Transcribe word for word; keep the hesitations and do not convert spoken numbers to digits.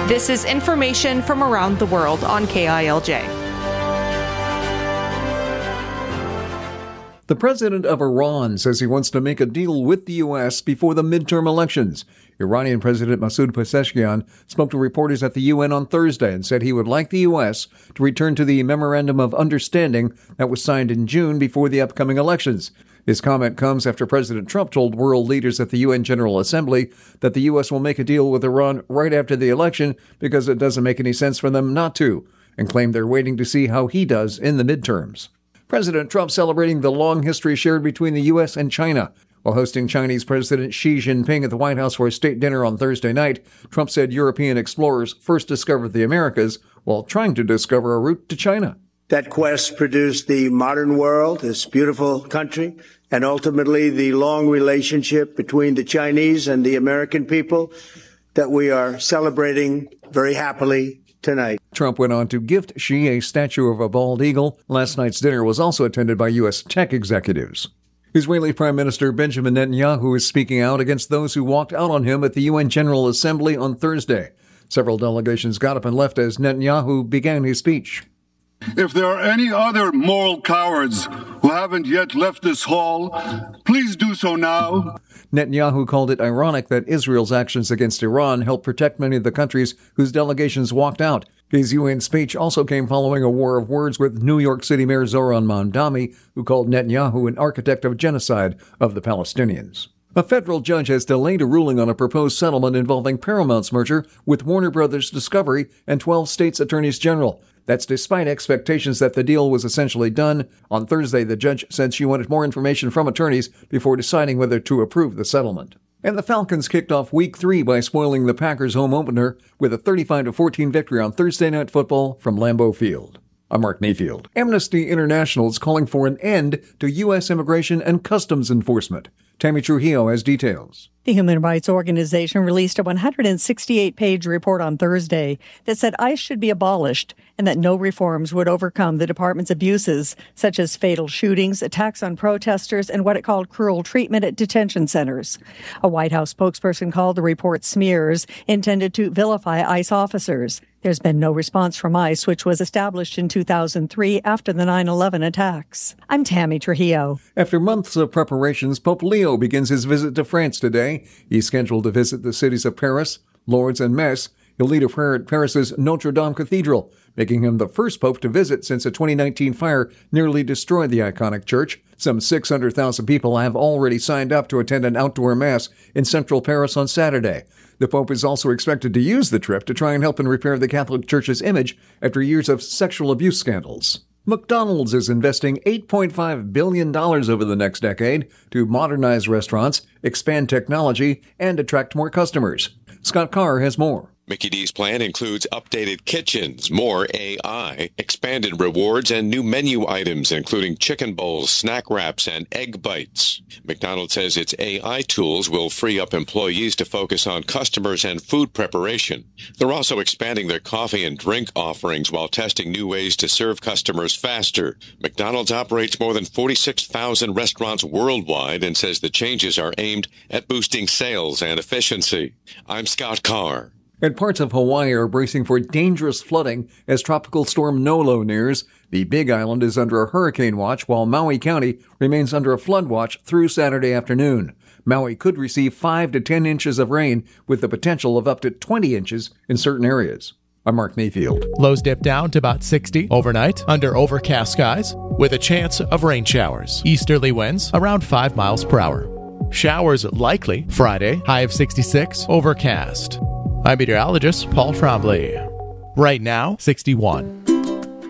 This is information from around the world on K I L J. The president of Iran says he wants to make a deal with the U S before the midterm elections. Iranian President Masoud Pezeshkian spoke to reporters at the U N on Thursday and said he would like the U S to return to the Memorandum of Understanding that was signed in June before the upcoming elections. His comment comes after President Trump told world leaders at the U N General Assembly that the U S will make a deal with Iran right after the election because it doesn't make any sense for them not to, and claimed they're waiting to see how he does in the midterms. President Trump celebrating the long history shared between the U S and China. While hosting Chinese President Xi Jinping at the White House for a state dinner on Thursday night, Trump said European explorers first discovered the Americas while trying to discover a route to China. That quest produced the modern world, this beautiful country, and ultimately the long relationship between the Chinese and the American people that we are celebrating very happily tonight. Trump went on to gift Xi a statue of a bald eagle. Last night's dinner was also attended by U S tech executives. Israeli Prime Minister Benjamin Netanyahu is speaking out against those who walked out on him at the U N General Assembly on Thursday. Several delegations got up and left as Netanyahu began his speech. If there are any other moral cowards who haven't yet left this hall, please do so now. Netanyahu called it ironic that Israel's actions against Iran helped protect many of the countries whose delegations walked out. His U N speech also came following a war of words with New York City Mayor Zohran Mamdani, who called Netanyahu an architect of genocide of the Palestinians. A federal judge has delayed a ruling on a proposed settlement involving Paramount's merger with Warner Brothers Discovery and twelve states' attorneys general. That's despite expectations that the deal was essentially done. On Thursday, the judge said she wanted more information from attorneys before deciding whether to approve the settlement. And the Falcons kicked off week three by spoiling the Packers' home opener with a thirty-five to fourteen victory on Thursday Night Football from Lambeau Field. I'm Mark Mayfield. Amnesty International is calling for an end to U S immigration and customs enforcement. Tammy Trujillo has details. The human rights organization released a one hundred sixty-eight page report on Thursday that said ICE should be abolished and that no reforms would overcome the department's abuses, such as fatal shootings, attacks on protesters, and what it called cruel treatment at detention centers. A White House spokesperson called the report smears intended to vilify ICE officers. There's been no response from ICE, which was established in two thousand three after the nine eleven attacks. I'm Tammy Trujillo. After months of preparations, Pope Leo begins his visit to France today. He's scheduled to visit the cities of Paris, Lourdes, and Metz. He'll lead a prayer at Paris's Notre Dame Cathedral, making him the first pope to visit since a twenty nineteen fire nearly destroyed the iconic church. Some six hundred thousand people have already signed up to attend an outdoor mass in central Paris on Saturday. The Pope is also expected to use the trip to try and help and repair the Catholic Church's image after years of sexual abuse scandals. McDonald's is investing eight point five billion dollars over the next decade to modernize restaurants, expand technology, and attract more customers. Scott Carr has more. Mickey D's plan includes updated kitchens, more A I, expanded rewards, and new menu items, including chicken bowls, snack wraps, and egg bites. McDonald's says its A I tools will free up employees to focus on customers and food preparation. They're also expanding their coffee and drink offerings while testing new ways to serve customers faster. McDonald's operates more than forty-six thousand restaurants worldwide and says the changes are aimed at boosting sales and efficiency. I'm Scott Carr. And parts of Hawaii are bracing for dangerous flooding as Tropical Storm Nolo nears. The Big Island is under a hurricane watch, while Maui County remains under a flood watch through Saturday afternoon. Maui could receive five to ten inches of rain, with the potential of up to twenty inches in certain areas. I'm Mark Mayfield. Lows dip down to about sixty overnight under overcast skies with a chance of rain showers. Easterly winds around five miles per hour. Showers likely Friday, high of sixty-six, overcast. I'm meteorologist Paul Trombley. Right now, sixty-one.